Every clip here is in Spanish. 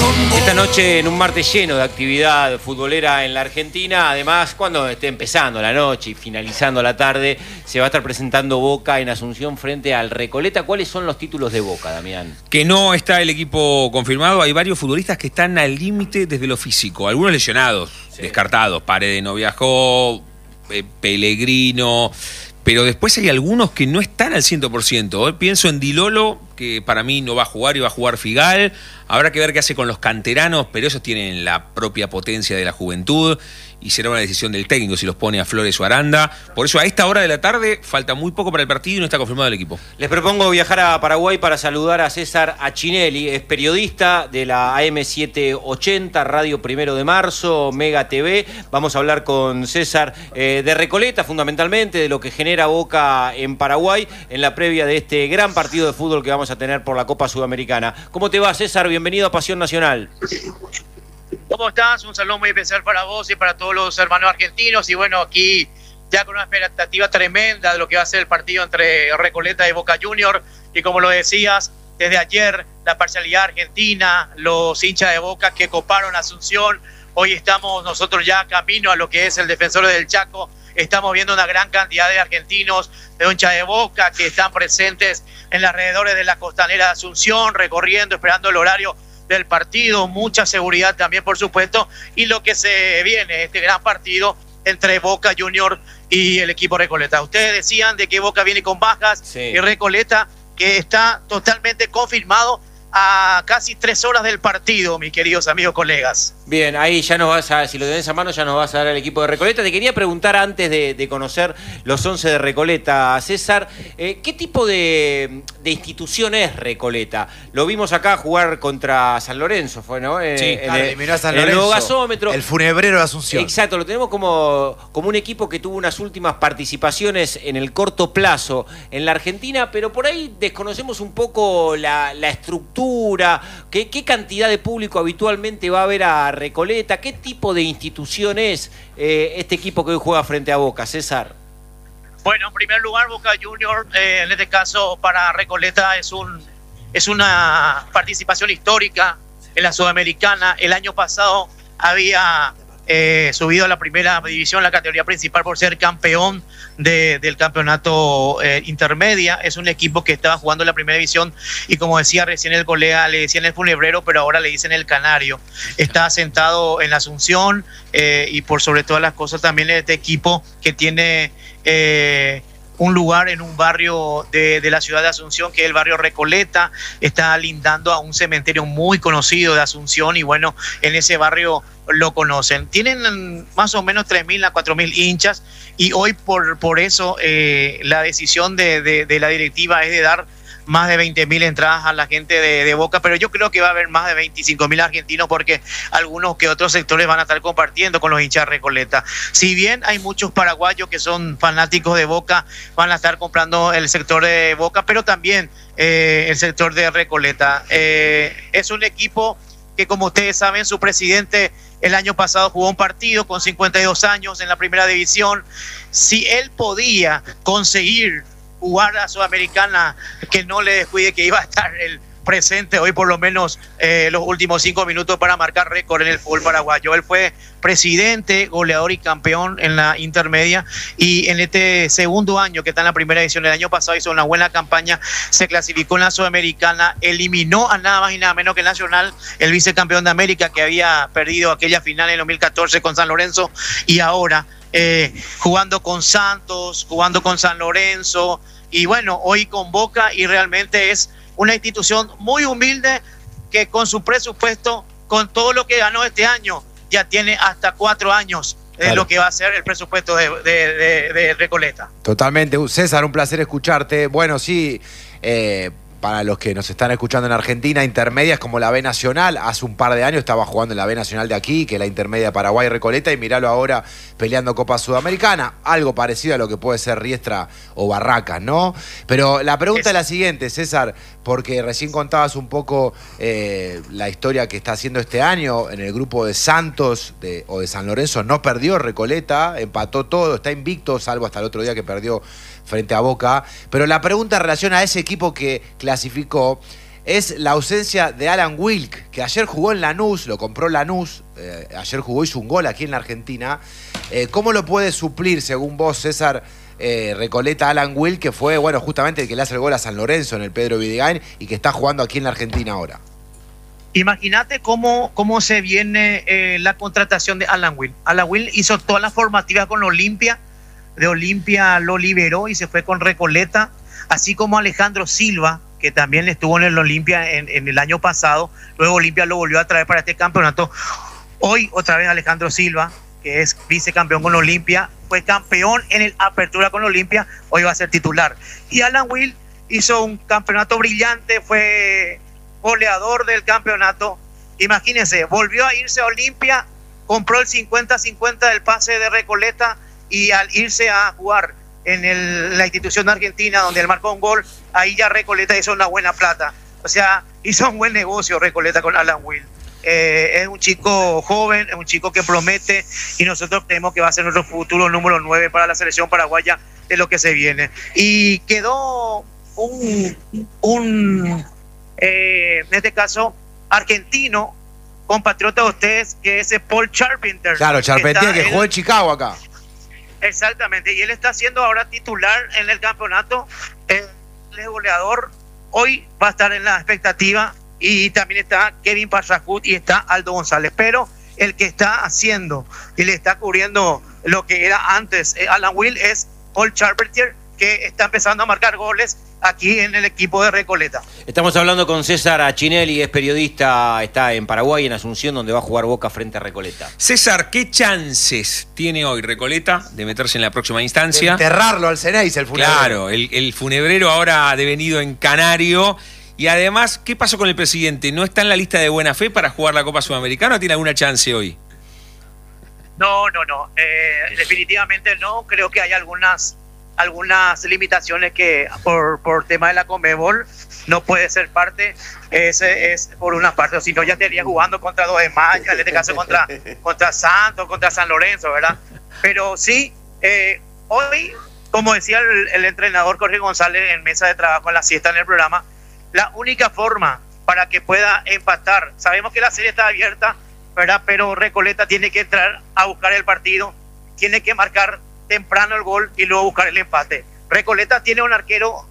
Esta noche en un martes lleno de actividad futbolera en la Argentina, además cuando esté empezando la noche y finalizando la tarde, se va a estar presentando Boca en Asunción frente al Recoleta. ¿Cuáles son los títulos de Boca, Damián? Que no está el equipo confirmado, hay varios futbolistas que están al límite desde lo físico, algunos lesionados, sí, descartados, Paredes no viajó, Pellegrino, pero después hay algunos que no están al 100%. Hoy pienso en Di Lolo, que para mí no va a jugar y va a jugar Figal. Habrá que ver qué hace con los canteranos, pero esos tienen la propia potencia de la juventud y será una decisión del técnico si los pone a Flores o Aranda. Por eso a esta hora de la tarde falta muy poco para el partido y no está confirmado el equipo. Les propongo viajar a Paraguay para saludar a César Achinelli. Es periodista de la AM780, Radio 1 de Marzo, Mega TV. Vamos a hablar con César de Recoleta, fundamentalmente, de lo que genera Boca en Paraguay en la previa de este gran partido de fútbol que vamos a tener por la Copa Sudamericana. ¿Cómo te va, César? Bienvenido a Pasión Nacional. ¿Cómo estás? Un saludo muy especial para vos y para todos los hermanos argentinos. Y bueno, aquí ya con una expectativa tremenda de lo que va a ser el partido entre Recoleta y Boca Juniors. Y como lo decías, desde ayer la parcialidad argentina, los hinchas de Boca que coparon Asunción. Hoy estamos nosotros ya camino a lo que es el Defensor del Chaco. Estamos viendo una gran cantidad de argentinos, de hinchas de Boca que están presentes en los alrededores de la costanera de Asunción, recorriendo, esperando el horario del partido, mucha seguridad también, por supuesto, y lo que se viene, este gran partido entre Boca Juniors y el equipo Recoleta. Ustedes decían de que Boca viene con bajas, sí, y Recoleta que está totalmente confirmado a casi 3 horas del partido, mis queridos amigos, colegas. Bien, ahí ya nos vas a, si lo tenés a mano, ya nos vas a dar el equipo de Recoleta. Te quería preguntar antes de conocer los 11 de Recoleta, César, ¿qué tipo de institución es Recoleta? Lo vimos acá jugar contra San Lorenzo, fue, ¿no? Sí, eliminó a San Lorenzo, el nuevo gasómetro. El funebrero de Asunción. Exacto, lo tenemos como un equipo que tuvo unas últimas participaciones en el corto plazo en la Argentina, pero por ahí desconocemos un poco la estructura. ¿Qué cantidad de público habitualmente va a haber a Recoleta? ¿Qué tipo de institución es este equipo que hoy juega frente a Boca, César? Bueno, en primer lugar, Boca Juniors, en este caso para Recoleta es una participación histórica en la Sudamericana. El año pasado había subido a la primera división, la categoría principal, por ser campeón del campeonato intermedia. Es un equipo que estaba jugando en la primera división y, como decía recién el colega, le decían el funebrero, pero ahora le dicen el canario. Está asentado en la Asunción y por sobre todas las cosas también este equipo que tiene un lugar en un barrio de la ciudad de Asunción, que es el barrio Recoleta. Está lindando a un cementerio muy conocido de Asunción y bueno, en ese barrio lo conocen. Tienen más o menos 3.000 a 4.000 hinchas y hoy por eso la decisión de la directiva es de dar más de 20.000 entradas a la gente de Boca, pero yo creo que va a haber más de 25.000 argentinos porque algunos que otros sectores van a estar compartiendo con los hinchas de Recoleta. Si bien hay muchos paraguayos que son fanáticos de Boca, van a estar comprando el sector de Boca, pero también el sector de Recoleta. Es un equipo que, como ustedes saben, su presidente el año pasado jugó un partido con 52 años en la primera división. Si él podía conseguir jugar a Sudamericana, que no le descuide que iba a estar el presente hoy por lo menos los últimos 5 minutos para marcar récord en el fútbol paraguayo. Él fue presidente, goleador y campeón en la intermedia y en este segundo año que está en la primera edición, el año pasado hizo una buena campaña, se clasificó en la Sudamericana, eliminó a nada más y nada menos que el Nacional, el vicecampeón de América que había perdido aquella final en 2014 con San Lorenzo y ahora jugando con Santos, jugando con San Lorenzo y bueno, hoy con Boca y realmente es una institución muy humilde que con su presupuesto, con todo lo que ganó este año, ya tiene hasta 4 años de lo que va a ser el presupuesto de Recoleta. Totalmente. César, un placer escucharte. Bueno, sí, para los que nos están escuchando en Argentina, intermedias como la B Nacional, hace un par de años estaba jugando en la B Nacional de aquí, que es la intermedia Paraguay Recoleta, y miralo ahora peleando Copa Sudamericana, algo parecido a lo que puede ser Riestra o Barracas, ¿no? Pero la pregunta es la siguiente, César, porque recién contabas un poco la historia que está haciendo este año en el grupo de Santos o de San Lorenzo. No perdió Recoleta, empató todo, está invicto, salvo hasta el otro día que perdió frente a Boca. Pero la pregunta en relación a ese equipo que clasificó, es la ausencia de Alan Wilk, que ayer jugó en Lanús, lo compró Lanús, ayer jugó, hizo un gol aquí en la Argentina. ¿Cómo lo puede suplir, según vos, César, Recoleta, Alan Wilk, que fue, bueno, justamente el que le hace el gol a San Lorenzo en el Pedro Vidigain y que está jugando aquí en la Argentina ahora? Imagínate cómo se viene la contratación de Alan Will. Alan Will hizo toda la formativa con Olimpia, de Olimpia lo liberó y se fue con Recoleta, así como Alejandro Silva, que también estuvo en el Olimpia en el año pasado, luego Olimpia lo volvió a traer para este campeonato. Hoy otra vez Alejandro Silva, que es vicecampeón con Olimpia, fue campeón en el Apertura con Olimpia, hoy va a ser titular. Y Alan Will hizo un campeonato brillante, fue goleador del campeonato. Imagínense, volvió a irse a Olimpia, compró el 50-50 del pase de Recoleta y al irse a jugar en la institución argentina donde él marcó un gol, ahí ya Recoleta hizo una buena plata. O sea, hizo un buen negocio Recoleta con Alan Will. Es un chico joven, es un chico que promete y nosotros creemos que va a ser nuestro futuro número 9 para la selección paraguaya de lo que se viene. Y quedó en este caso, argentino, compatriota de ustedes, que es Paul Charpentier. Claro, Charpentier, que jugó en Chicago acá. Exactamente, y él está siendo ahora titular en el campeonato. Él es goleador. Hoy va a estar en la expectativa. Y también está Kevin Parracut y está Aldo González. Pero el que está haciendo y le está cubriendo lo que era antes Alan Will es Paul Charpentier, que está empezando a marcar goles aquí en el equipo de Recoleta. Estamos hablando con César Achinelli, es periodista, está en Paraguay, en Asunción, donde va a jugar Boca frente a Recoleta. César, ¿qué chances tiene hoy Recoleta de meterse en la próxima instancia? De enterrarlo al Ceneice, el funebrero. Claro, el funebrero ahora devenido en canario. Y además, ¿qué pasó con el presidente? ¿No está en la lista de buena fe para jugar la Copa Sudamericana o tiene alguna chance hoy? No. Definitivamente no. Creo que hay algunas limitaciones que por tema de la Conmebol no puede ser parte. Es por una parte, o si no ya estaría jugando contra 2 de Mayo, en este caso contra Santos, contra San Lorenzo, ¿verdad? Pero sí, hoy, como decía el entrenador Jorge González en mesa de trabajo en la siesta en el programa, la única forma para que pueda empatar, sabemos que la serie está abierta, ¿verdad? Pero Recoleta tiene que entrar a buscar el partido, tiene que marcar temprano el gol y luego buscar el empate. Recoleta tiene un arquero.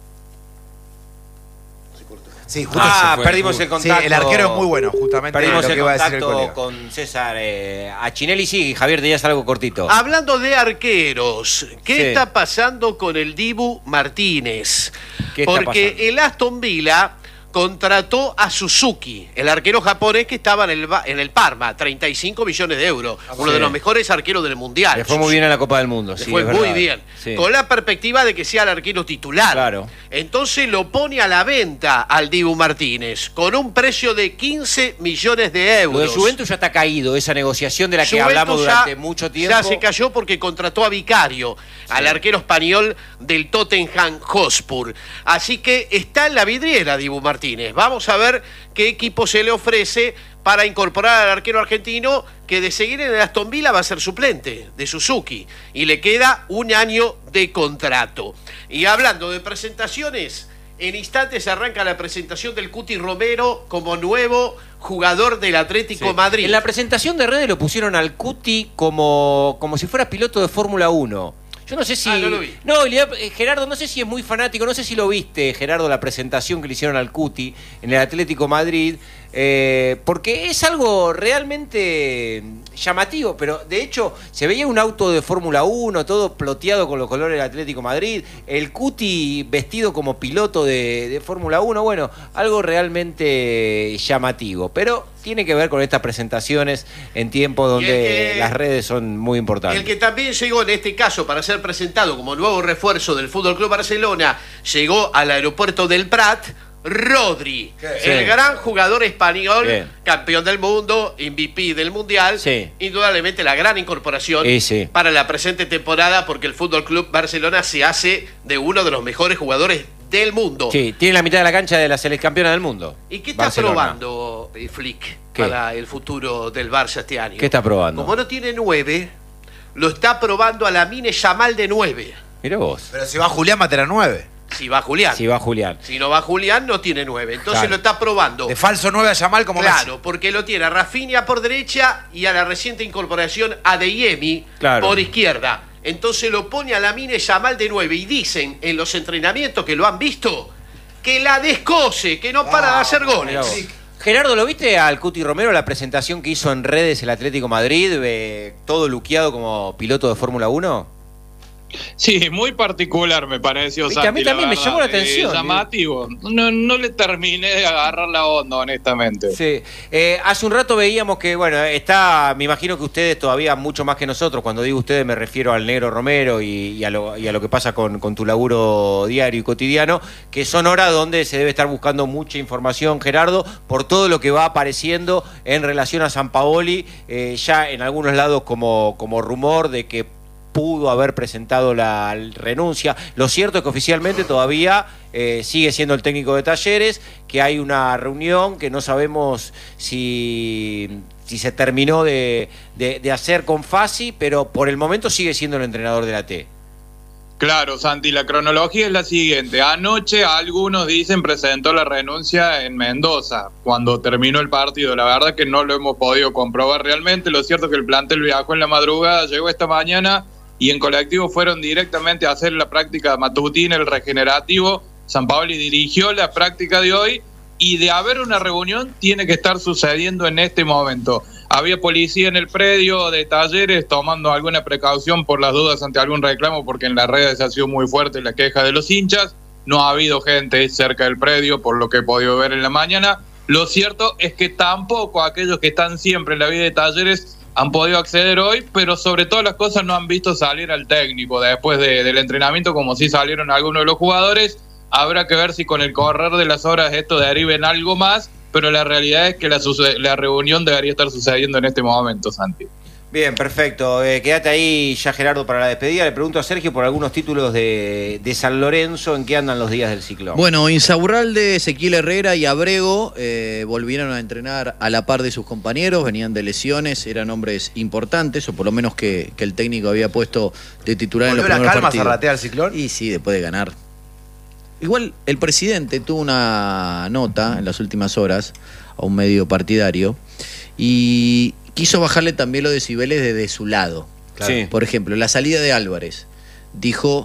Sí, justo perdimos el contacto. Sí, el arquero es muy bueno, justamente. Perdimos lo que el iba a decir el contacto colega. con César Achinelli. Sí, Javier, tenías algo cortito. Hablando de arqueros, ¿qué Sí. está pasando con el Dibu Martínez? ¿Qué está Porque pasando? el Aston Villa contrató a Suzuki, el arquero japonés que estaba en el Parma, 35 millones de euros, uno de los mejores arqueros del Mundial. Le fue muy bien en la Copa del Mundo. Le Sí, fue es muy verdad. bien, Sí. con la perspectiva de que sea el arquero titular. Claro. Entonces lo pone a la venta al Dibu Martínez, con un precio de 15 millones de euros. Lo de Juventus ya está caído, esa negociación de la que Juventus hablamos ya- durante mucho tiempo. Ya se cayó porque contrató a Vicario, al arquero español del Tottenham Hotspur. Así que está en la vidriera Dibu Martínez. Vamos a ver qué equipo se le ofrece para incorporar al arquero argentino, que de seguir en el Aston Villa va a ser suplente de Suzuki y le queda un año de contrato. Y hablando de presentaciones, en instantes arranca la presentación del Cuti Romero como nuevo jugador del Atlético Sí. Madrid. En la presentación de redes lo pusieron al Cuti como si fuera piloto de Fórmula 1. Yo no sé si... no lo vi. No, Gerardo, no sé si es muy fanático, no sé si lo viste, Gerardo, la presentación que le hicieron al Cuti en el Atlético Madrid, porque es algo realmente llamativo, pero de hecho se veía un auto de Fórmula 1, todo ploteado con los colores del Atlético Madrid, el Cuti vestido como piloto de Fórmula 1, bueno, algo realmente llamativo, pero tiene que ver con estas presentaciones en tiempos donde las redes son muy importantes. El que también llegó en este caso para ser presentado como nuevo refuerzo del Fútbol Club Barcelona, llegó al aeropuerto del Prat, Rodri, el Sí. gran jugador español, Bien. campeón del mundo, MVP del Mundial, Sí. indudablemente la gran incorporación Sí. para la presente temporada, porque el Fútbol Club Barcelona se hace de uno de los mejores jugadores del mundo. Sí, tiene la mitad de la cancha de la campeona del mundo. ¿Y qué está Barcelona. probando Flick ¿Qué? para el futuro del Barça este año? ¿Qué está probando? Como no tiene 9, lo está probando a Lamine Yamal de 9. Mirá vos. Pero si va Julián Matera 9. Si va Julián. Si va Julián. Si no va Julián, no tiene 9. Entonces lo está probando. De falso 9 a Yamal como Claro, Messi. porque lo tiene a Rafinha por derecha y a la reciente incorporación a Adeyemi por izquierda. Entonces lo pone a Lamine Yamal de 9 y dicen en los entrenamientos que lo han visto que la descose, que no para de hacer goles. Gerardo, ¿lo viste al Cuti Romero la presentación que hizo en redes el Atlético Madrid, todo luqueado como piloto de Fórmula 1? Sí, muy particular me pareció, Santi, a mí también me llamó la atención. Llamativo. No le terminé de agarrar la onda, honestamente. Sí. Hace un rato veíamos que, bueno, está, me imagino que ustedes todavía mucho más que nosotros, cuando digo ustedes me refiero al Negro Romero y a lo que pasa con tu laburo diario y cotidiano, que son horas donde se debe estar buscando mucha información, Gerardo, por todo lo que va apareciendo en relación a Sampaoli, ya en algunos lados como rumor de que pudo haber presentado la renuncia. Lo cierto es que oficialmente todavía sigue siendo el técnico de Talleres, que hay una reunión que no sabemos si se terminó de hacer con Fassi, pero por el momento sigue siendo el entrenador de la T. Claro, Santi, la cronología es la siguiente. Anoche, algunos dicen, presentó la renuncia en Mendoza, cuando terminó el partido. La verdad que no lo hemos podido comprobar realmente. Lo cierto es que el plantel viajó en la madrugada, llegó esta mañana y en colectivo fueron directamente a hacer la práctica matutina, el regenerativo. Sampaoli dirigió la práctica de hoy y de haber una reunión tiene que estar sucediendo en este momento. Había policía en el predio de Talleres tomando alguna precaución por las dudas ante algún reclamo, porque en las redes ha sido muy fuerte la queja de los hinchas. No ha habido gente cerca del predio, por lo que he podido ver en la mañana. Lo cierto es que tampoco aquellos que están siempre en la vida de Talleres han podido acceder hoy, pero sobre todas las cosas no han visto salir al técnico después del entrenamiento, como sí salieron algunos de los jugadores. Habrá que ver si con el correr de las horas esto deriva en algo más, pero la realidad es que la reunión debería estar sucediendo en este momento, Santi. Bien, perfecto. Quédate ahí ya, Gerardo, para la despedida. Le pregunto a Sergio por algunos títulos de San Lorenzo. ¿En qué andan los días del ciclón? Bueno, Insaurralde, Ezequiel Herrera y Abrego volvieron a entrenar a la par de sus compañeros. Venían de lesiones, eran hombres importantes, o por lo menos que el técnico había puesto de titular en los primeros partidos. ¿Volvió la calma Zarratea al ciclón? Y sí, después de ganar. Igual el presidente tuvo una nota en las últimas horas a un medio partidario y quiso bajarle también los decibeles de su lado. Claro. Sí. Por ejemplo, la salida de Álvarez. Dijo,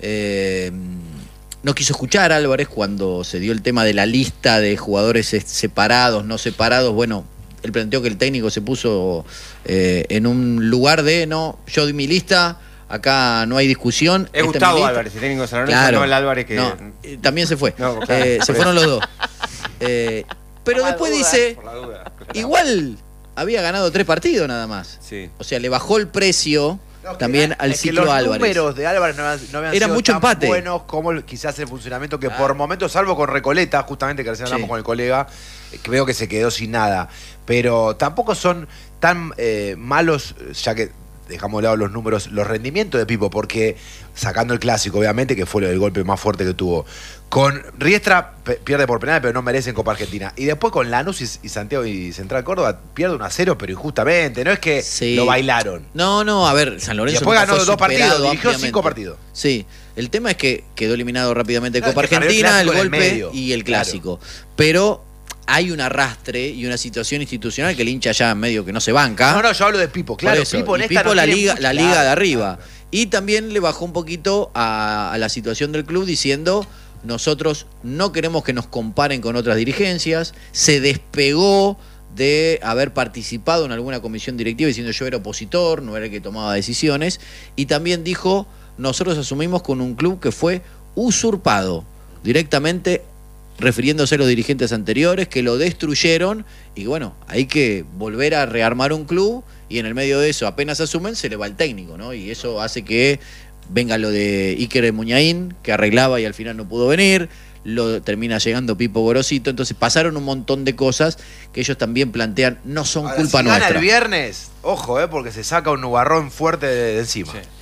no quiso escuchar a Álvarez cuando se dio el tema de la lista de jugadores separados, no separados. Bueno, él planteó que el técnico se puso en un lugar de, no, yo di mi lista, acá no hay discusión. Es Gustavo Álvarez, el técnico de San Lorenzo, claro, no el Álvarez que... No, también se fue. No, claro. Se fueron los dos. Pero después dice, igual había ganado 3 partidos nada más. Sí. O sea, le bajó el precio también al ciclo Álvarez. Los números de Álvarez no habían sido mucho tan empate. buenos como quizás el funcionamiento que por momentos, salvo con Recoleta, justamente que recién hablamos con el colega, que veo que se quedó sin nada. Pero tampoco son tan malos, ya que dejamos de lado los números, los rendimientos de Pipo, porque sacando el clásico, obviamente, que fue el golpe más fuerte que tuvo. Con Riestra pierde por penal, pero no merece en Copa Argentina. Y después con Lanús y Santiago y Central Córdoba pierde 1-0, pero injustamente. No es que lo bailaron. No, a ver, San Lorenzo. Y después ganó 2 partidos, dirigió 5 partidos. Sí, el tema es que quedó eliminado rápidamente de Copa Argentina, el golpe y el clásico. Claro. Pero hay un arrastre y una situación institucional que el hincha ya medio que no se banca. No, yo hablo de Pipo, claro. Pipo la liga de arriba. Y también le bajó un poquito a la situación del club diciendo, nosotros no queremos que nos comparen con otras dirigencias. Se despegó de haber participado en alguna comisión directiva diciendo yo era opositor, no era el que tomaba decisiones. Y también dijo, nosotros asumimos con un club que fue usurpado directamente, refiriéndose a los dirigentes anteriores que lo destruyeron, y bueno, hay que volver a rearmar un club, y en el medio de eso apenas asumen, se le va el técnico, ¿no? Y eso hace que venga lo de Iker Muñain, que arreglaba y al final no pudo venir, lo termina llegando Pipo Gorosito, entonces pasaron un montón de cosas que ellos también plantean, no son culpa nuestra. Gana el viernes, ojo, porque se saca un nubarrón fuerte de encima. Sí.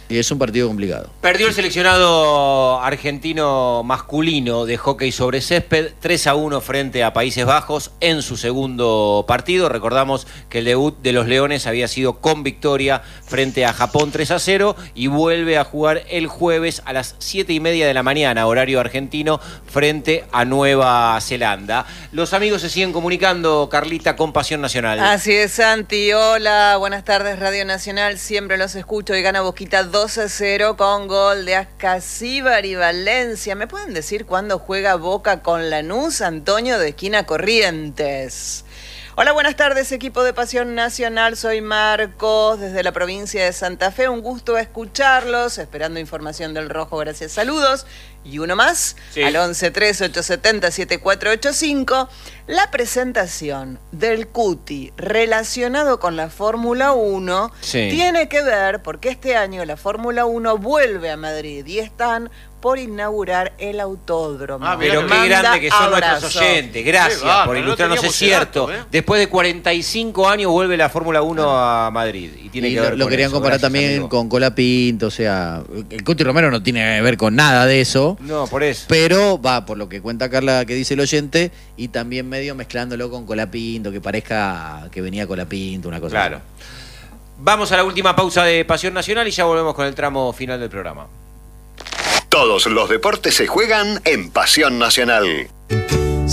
Y es un partido complicado. Perdió el seleccionado argentino masculino de hockey sobre césped 3-1 frente a Países Bajos en su segundo partido. Recordamos que el debut de los Leones había sido con victoria frente a Japón 3-0 y vuelve a jugar el jueves a las 7:30 de la mañana, horario argentino, frente a Nueva Zelanda. Los amigos se siguen comunicando, Carlita, con Pasión Nacional. Así es, Santi. Hola, buenas tardes, Radio Nacional. Siempre los escucho y gana Boquita 2-0 con gol de Ascasíbar y Valencia. ¿Me pueden decir cuándo juega Boca con Lanús? Antonio de Esquina Corrientes. Hola, buenas tardes, equipo de Pasión Nacional. Soy Marcos, desde la provincia de Santa Fe. Un gusto escucharlos, esperando información del Rojo. Gracias, saludos. Y uno más, sí, al 11-3-870-7485. La presentación del Cuti relacionado con la Fórmula 1 tiene que ver porque este año la Fórmula 1 vuelve a Madrid y están por inaugurar el autódromo. Pero qué grande que son nuestros oyentes. Gracias por ilustrarnos. Es cierto. Después de 45 años vuelve la Fórmula 1 a Madrid. Y tiene que ver lo querían eso. comparar Gracias, también amigo. con Colapinto. O sea, el Cuti Romero no tiene que ver con nada de eso. No, por eso. Pero va por lo que cuenta Carla, que dice el oyente, y también medio mezclándolo con Colapinto, que parezca que venía Colapinto, una cosa. Claro. Así. Vamos a la última pausa de Pasión Nacional y ya volvemos con el tramo final del programa. Todos los deportes se juegan en Pasión Nacional.